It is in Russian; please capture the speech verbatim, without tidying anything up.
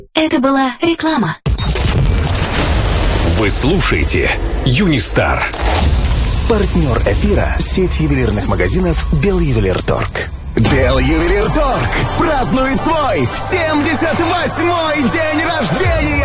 Это была реклама. Вы слушаете Юнистар. Партнер эфира — сеть ювелирных магазинов Белювелирторг. Белювелирторг празднует свой семьдесят восьмой день рождения!